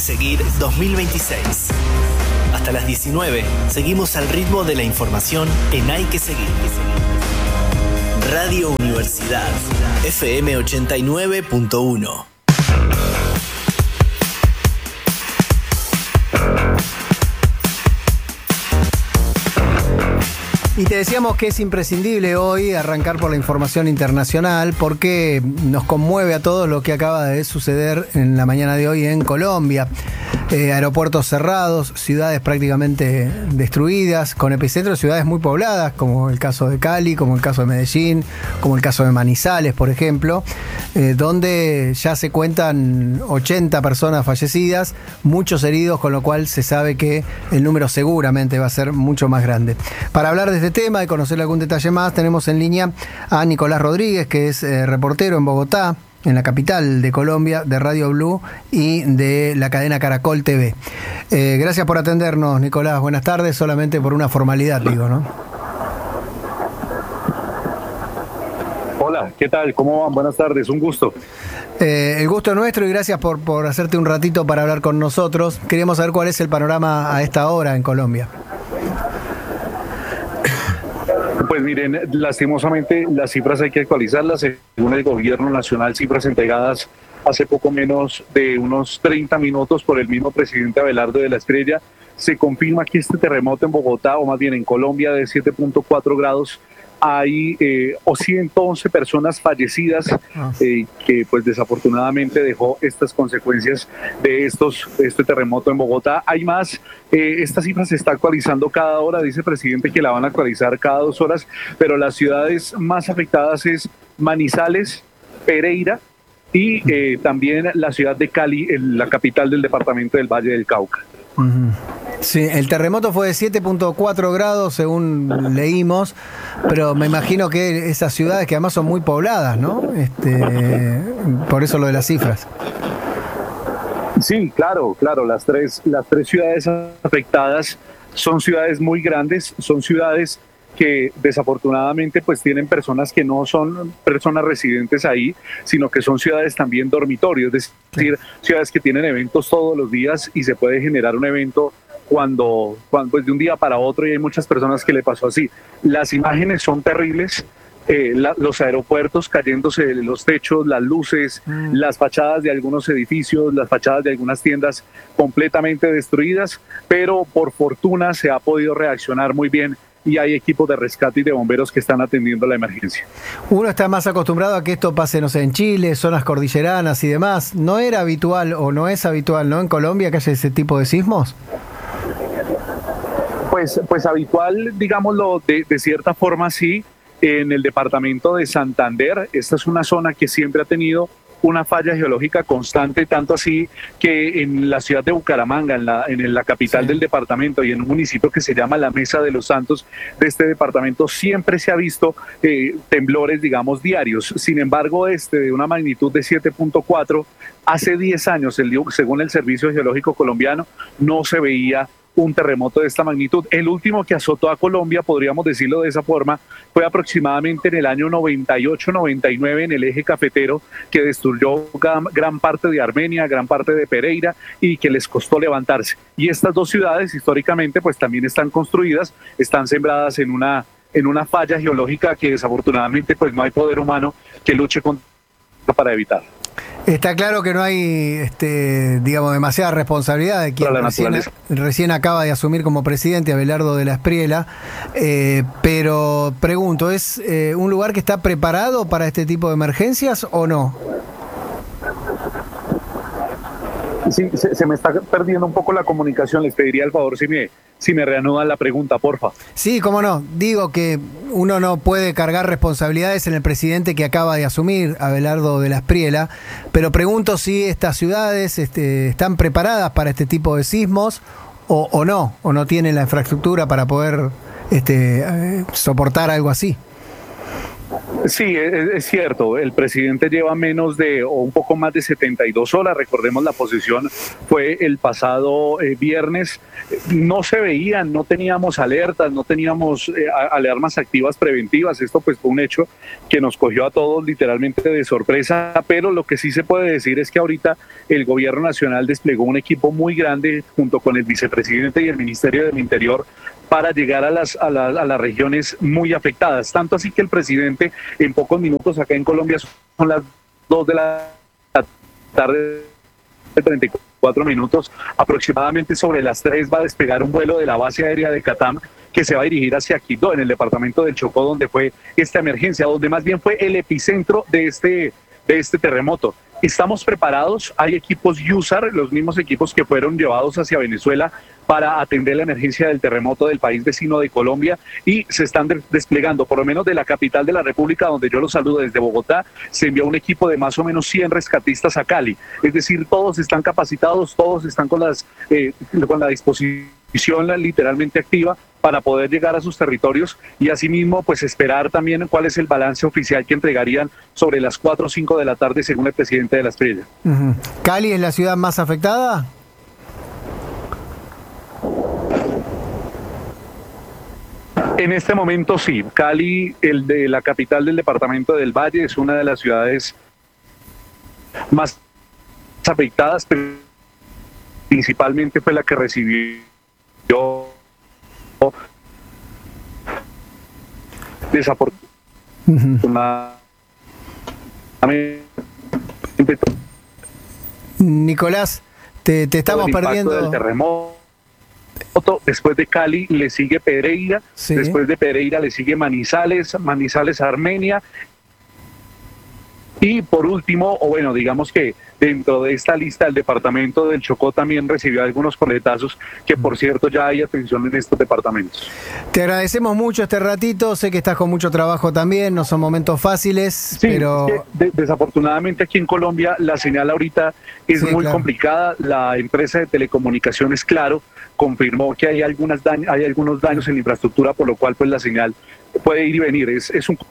Seguir 2026. Hasta las 19 seguimos al ritmo de la información en Hay que Seguir. Radio Universidad, FM 89.1. Y te decíamos que es imprescindible hoy arrancar por la información internacional porque nos conmueve a todos lo que acaba de suceder en la mañana de hoy en Colombia. Aeropuertos cerrados, ciudades prácticamente destruidas, con epicentros ciudades muy pobladas, como el caso de Cali, como el caso de Medellín, como el caso de Manizales, por ejemplo, donde ya se cuentan 80 personas fallecidas, muchos heridos, con lo cual se sabe que el número seguramente va a ser mucho más grande. Para hablar de este tema y conocer algún detalle más, tenemos en línea a Nicolás Rodríguez, que es reportero en Bogotá, en la capital de Colombia, de Radio Blue y de la cadena Caracol TV. Gracias por atendernos, Nicolás. Buenas tardes, solamente por una formalidad, digo, ¿no? Hola, ¿qué tal? ¿Cómo van? Buenas tardes, un gusto. El gusto es nuestro y gracias por hacerte un ratito para hablar con nosotros. Queríamos saber cuál es el panorama a esta hora en Colombia. Pues miren, lastimosamente las cifras hay que actualizarlas. Según el gobierno nacional, cifras entregadas hace poco menos de unos 30 minutos por el mismo presidente Abelardo de la Espriella, se confirma que este terremoto en Bogotá, o más bien en Colombia, de 7.4 grados, hay 111 personas fallecidas, que pues desafortunadamente dejó estas consecuencias de este terremoto en Bogotá. Hay más, esta cifra se está actualizando cada hora, dice el presidente que la van a actualizar cada 2 horas, pero las ciudades más afectadas es Manizales, Pereira y también la ciudad de Cali, la capital del departamento del Valle del Cauca. Sí, el terremoto fue de 7.4 grados según leímos, pero me imagino que esas ciudades que además son muy pobladas, ¿no? Por eso lo de las cifras. Sí, claro, las tres ciudades afectadas son ciudades muy grandes, son ciudades que desafortunadamente pues tienen personas que no son personas residentes ahí, sino que son ciudades también dormitorios, es decir, ciudades que tienen eventos todos los días y se puede generar un evento cuando pues de un día para otro, y hay muchas personas que le pasó así. Las imágenes son terribles, los aeropuertos cayéndose de los techos, las luces, las fachadas de algunos edificios, las fachadas de algunas tiendas completamente destruidas, pero por fortuna se ha podido reaccionar muy bien y hay equipos de rescate y de bomberos que están atendiendo la emergencia. Uno está más acostumbrado a que esto pase, no sé, en Chile, zonas cordilleranas y demás. ¿No era habitual o no es habitual, no, en Colombia que haya ese tipo de sismos? Pues habitual, digámoslo, de cierta forma sí. En el departamento de Santander, esta es una zona que siempre ha tenido una falla geológica constante, tanto así que en la ciudad de Bucaramanga, en la capital del departamento, y en un municipio que se llama La Mesa de los Santos de este departamento, siempre se ha visto temblores, digamos, diarios. Sin embargo, de una magnitud de 7.4, hace 10 años, según el Servicio Geológico Colombiano, no se veía un terremoto de esta magnitud. El último que azotó a Colombia, podríamos decirlo de esa forma, fue aproximadamente en el año 98-99 en el eje cafetero, que destruyó gran parte de Armenia, gran parte de Pereira, y que les costó levantarse. Y estas dos ciudades históricamente pues también están construidas, están sembradas en una falla geológica que desafortunadamente pues no hay poder humano que luche para evitar. Está claro que no hay, digamos, demasiada responsabilidad de quien recién acaba de asumir como presidente, Abelardo de la Espriella, pero pregunto, ¿es un lugar que está preparado para este tipo de emergencias o no? Sí, se me está perdiendo un poco la comunicación. Les pediría el favor si me reanudan la pregunta, porfa. Sí, cómo no. Digo que uno no puede cargar responsabilidades en el presidente que acaba de asumir, Abelardo de la Espriella, pero pregunto si estas ciudades están preparadas para este tipo de sismos o no tienen la infraestructura para poder soportar algo así. Sí, es cierto, el presidente lleva menos de o un poco más de 72 horas, recordemos la posición fue el pasado viernes, no se veían, no teníamos alertas, no teníamos alarmas activas preventivas, esto pues fue un hecho que nos cogió a todos literalmente de sorpresa, pero lo que sí se puede decir es que ahorita el gobierno nacional desplegó un equipo muy grande junto con el vicepresidente y el Ministerio del Interior para llegar a las regiones muy afectadas. Tanto así que el presidente en pocos minutos acá en Colombia son las 2 de la tarde, 34 minutos, aproximadamente sobre las 3 va a despegar un vuelo de la base aérea de Catam que se va a dirigir hacia Quito, en el departamento del Chocó, donde fue esta emergencia, donde más bien fue el epicentro de este terremoto. Estamos preparados, hay equipos USAR, los mismos equipos que fueron llevados hacia Venezuela para atender la emergencia del terremoto del país vecino de Colombia y se están desplegando, por lo menos de la capital de la República, donde yo los saludo desde Bogotá, se envió un equipo de más o menos 100 rescatistas a Cali. Es decir, todos están capacitados, todos están con la disposición literalmente activa para poder llegar a sus territorios y asimismo pues esperar también cuál es el balance oficial que entregarían sobre las 4 o 5 de la tarde según el presidente de la Estrella. ¿Cali es la ciudad más afectada? En este momento sí, Cali, el de la capital del departamento del Valle, es una de las ciudades más afectadas, pero principalmente fue la que recibió desafortunadamente. Nicolás, te estamos perdiendo. Del terremoto. Después de Cali le sigue Pereira, sí. Después de Pereira le sigue Manizales, Armenia. Y por último, o bueno, digamos que dentro de esta lista el departamento del Chocó también recibió algunos coletazos, que por cierto ya hay atención en estos departamentos. Te agradecemos mucho este ratito, sé que estás con mucho trabajo también, no son momentos fáciles, sí, pero... desafortunadamente aquí en Colombia la señal ahorita es muy complicada, la empresa de telecomunicaciones Claro confirmó que hay algunos daños en la infraestructura, por lo cual pues la señal puede ir y venir, es un...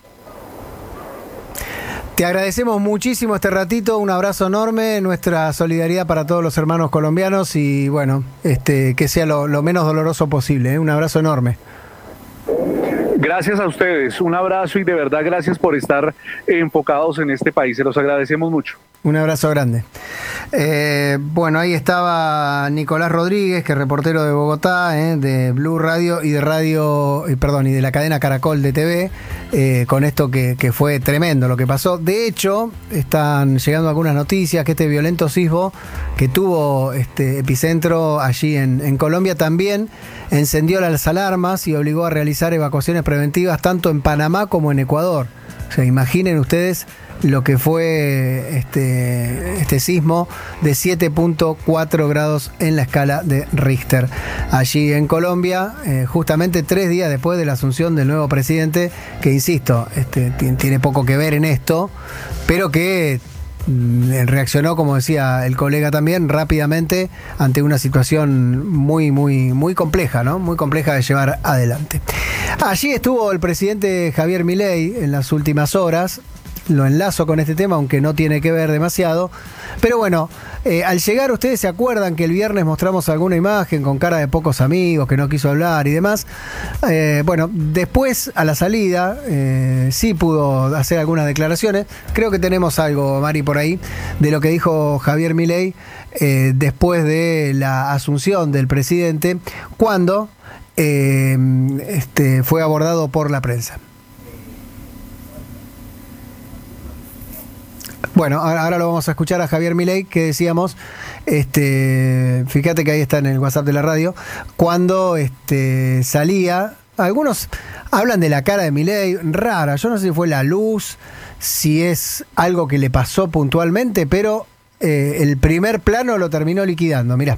Te agradecemos muchísimo este ratito, un abrazo enorme, nuestra solidaridad para todos los hermanos colombianos y bueno, que sea lo menos doloroso posible, un abrazo enorme. Gracias a ustedes, un abrazo y de verdad gracias por estar enfocados en este país, se los agradecemos mucho. Un abrazo grande. Bueno, ahí estaba Nicolás Rodríguez, que es reportero de Bogotá, de Blue Radio y de y de la cadena Caracol de TV, con esto que fue tremendo lo que pasó. De hecho, están llegando algunas noticias que este violento sismo que tuvo este epicentro allí en Colombia también encendió las alarmas y obligó a realizar evacuaciones preventivas tanto en Panamá como en Ecuador. O sea, imaginen ustedes lo que fue este sismo de 7.4 grados en la escala de Richter. Allí en Colombia, justamente 3 días después de la asunción del nuevo presidente, que insisto, tiene poco que ver en esto, pero que reaccionó, como decía el colega también, rápidamente ante una situación muy, muy, muy compleja, ¿no? Muy compleja de llevar adelante. Allí estuvo el presidente Javier Milei en las últimas horas. Lo enlazo con este tema, aunque no tiene que ver demasiado. Pero bueno, al llegar ustedes se acuerdan que el viernes mostramos alguna imagen con cara de pocos amigos, que no quiso hablar y demás. Bueno, después a la salida sí pudo hacer algunas declaraciones. Creo que tenemos algo, Mari, por ahí, de lo que dijo Javier Milei después de la asunción del presidente, cuando fue abordado por la prensa. Bueno, ahora lo vamos a escuchar a Javier Milei, que decíamos, fíjate que ahí está en el WhatsApp de la radio, cuando salía, algunos hablan de la cara de Milei, rara, yo no sé si fue la luz, si es algo que le pasó puntualmente, pero el primer plano lo terminó liquidando, mirá.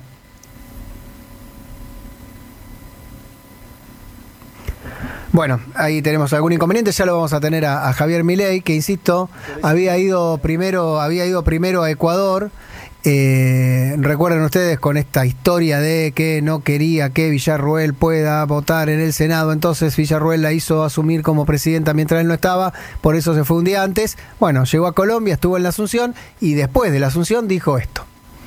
Bueno, ahí tenemos algún inconveniente, ya lo vamos a tener a Javier Milei, que insisto, había ido primero a Ecuador, Recuerden ustedes con esta historia de que no quería que Villarruel pueda votar en el Senado, entonces Villarruel la hizo asumir como presidenta mientras él no estaba, por eso se fue un día antes. Bueno, llegó a Colombia, estuvo en la Asunción y después de la Asunción dijo esto.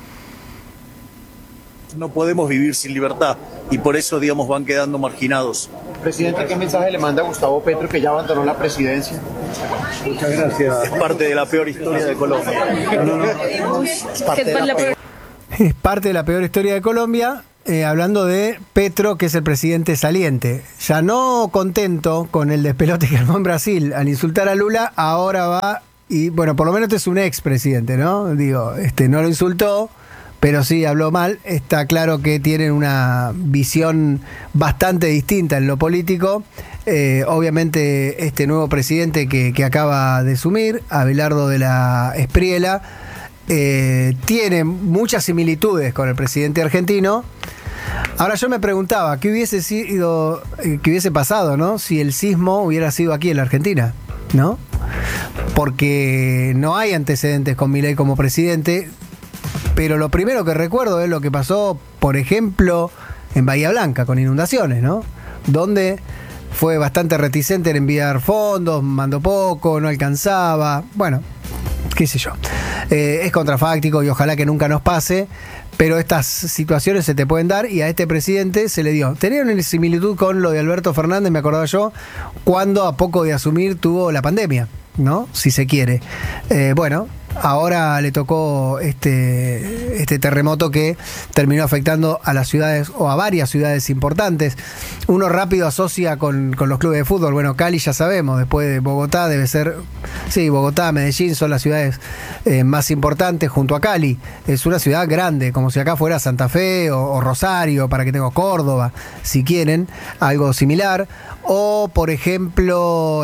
No podemos vivir sin libertad y por eso, digamos, van quedando marginados. Presidente, ¿qué mensaje le manda a Gustavo Petro, que ya abandonó la presidencia? Muchas gracias. Es parte de la peor historia de Colombia. Es parte de la peor historia de Colombia, hablando de Petro, que es el presidente saliente. Ya no contento con el despelote que armó en Brasil al insultar a Lula, ahora va y, bueno, por lo menos este es un expresidente, ¿no? Digo, no lo insultó, pero sí habló mal. Está claro que tienen una visión bastante distinta en lo político. Obviamente este nuevo presidente que acaba de asumir, Abelardo de la Espriella, tiene muchas similitudes con el presidente argentino. Ahora yo me preguntaba, ¿qué hubiese pasado, ¿no? Si el sismo hubiera sido aquí en la Argentina, ¿no? Porque no hay antecedentes con Milei como presidente. Pero lo primero que recuerdo es lo que pasó, por ejemplo, en Bahía Blanca, con inundaciones, ¿no? Donde fue bastante reticente en enviar fondos, mandó poco, no alcanzaba. Bueno, qué sé yo. Es contrafáctico y ojalá que nunca nos pase, pero estas situaciones se te pueden dar y a este presidente se le dio. Tenía una similitud con lo de Alberto Fernández, me acordaba yo, cuando a poco de asumir tuvo la pandemia, ¿no? Si se quiere. Bueno, ahora le tocó este terremoto que terminó afectando a las ciudades o a varias ciudades importantes. Uno rápido asocia con los clubes de fútbol. Bueno, Cali ya sabemos, después de Bogotá debe ser... Sí, Bogotá, Medellín son las ciudades más importantes junto a Cali. Es una ciudad grande, como si acá fuera Santa Fe o Rosario, para que tenga Córdoba, si quieren, algo similar. O, por ejemplo,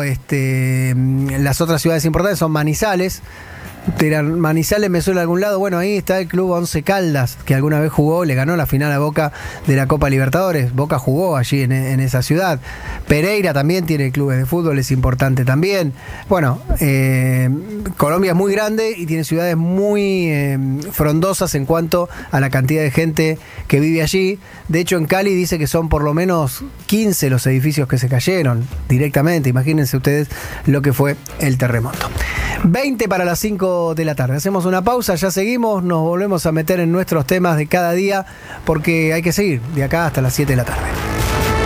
las otras ciudades importantes son Manizales. Manizales me suena a algún lado. Bueno, ahí está el club Once Caldas, que alguna vez jugó, le ganó la final a Boca de la Copa Libertadores. Boca jugó allí en esa ciudad. Pereira también tiene clubes de fútbol, es importante también. Bueno, Colombia es muy grande y tiene ciudades muy frondosas en cuanto a la cantidad de gente que vive allí. De hecho, en Cali dice que son por lo menos 15 los edificios que se cayeron directamente. Imagínense ustedes lo que fue el terremoto. 20 para las 5 de la tarde. Hacemos una pausa, ya seguimos, nos volvemos a meter en nuestros temas de cada día porque hay que seguir de acá hasta las 7 de la tarde.